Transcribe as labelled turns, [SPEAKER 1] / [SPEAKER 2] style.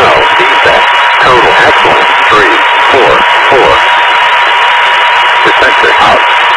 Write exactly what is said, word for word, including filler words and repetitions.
[SPEAKER 1] no defect. Total excellent. Three, four, four. Dispenser out.